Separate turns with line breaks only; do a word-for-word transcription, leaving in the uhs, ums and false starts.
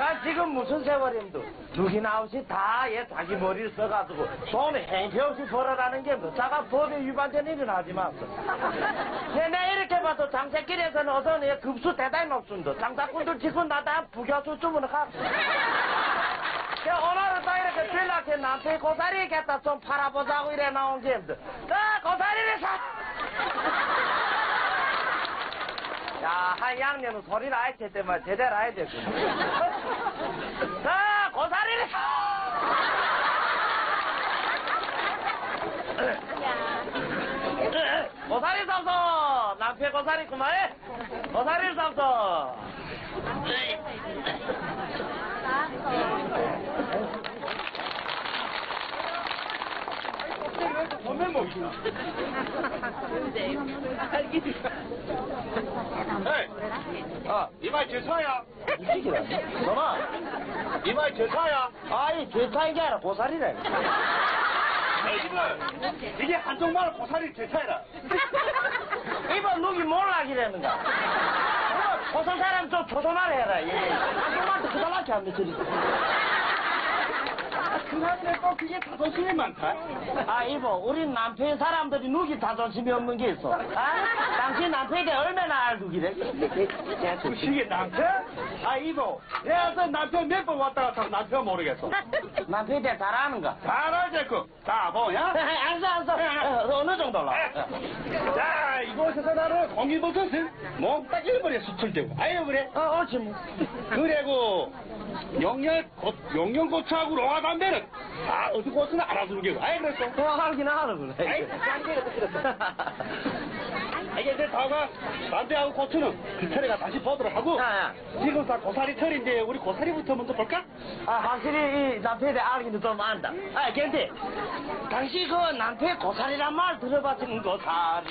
아, 지금 무슨 세월인도 누구나 없이 다 얘 자기 머리를 써가지고 돈을 행패없이 벌어라는 게 뭐, 자가 법에 위반된 일은 하지 마소. 내가 이렇게 봐도 장사길에서는 어떤 얘 급수 대단히 높습니다. 장사꾼들 직군 나다 부교수 주문을 가. 오늘은 또 이렇게 들락해 남편 고사리겠다 좀 팔아보자고 이래 나온 게 자, 고사리를 사! 야, 한 양념은 소리를 아예 때문에 제대로 해야 되겠구나. 자, 고사리를 사! 고사리 삽소! 남편 고사리 그만해! 고사리를 삽소!
선배 뭡니까? 에이, 아, 이말 제차야.
이쪽이라. 너나?
이말 제차야.
아이, 죄차인 게 아니라 고사리래.
에이, 이거, 이게 한쪽말 고사리 제차이라.
이번 누기 몰락이라는가? 고선 사람 좀 조선하래 해라. 한쪽말도 그달라치 안 미쳐리.
그런데 또 그게 자존심이 많다.
아, 이보, 우리 남편 사람들이 누기 자존심이 없는 게 있어. 아? 당신 남편에 대해 얼마나 알고 그래?
그게 남편? 아, 이보, 내가 그 남편 몇 번 왔다 갔다 하고 남편 모르겠어.
남편에 대해 잘 아는가?
잘하지, 그. 자, 뭐야?
알았어, 알았어. 어, 어느 정도로?
자, 이곳에서 나는 공기버섯을 몽딱 일본에 수출되고. 아유, 그래?
어, 옳지, 뭐.
그리고 영양, 고, 영양고추하고 롱화담배는 다 어디 곳은 알아주는 게고. 아이, 그랬어.
어, 알긴 하는 그래.
아이, 딴게가 들었어. 이게 이제 다가 담배하고 고추는 그 철에가 다시 보도록 하고.
야, 야.
지금 다 고사리 철인데 우리 고사리부터 먼저 볼까?
아, 확실히 이 남편에 대해 알기는 좀 안다. 아, 근데 당시 그 남편 고사리란 말 들어봤으면 고사리.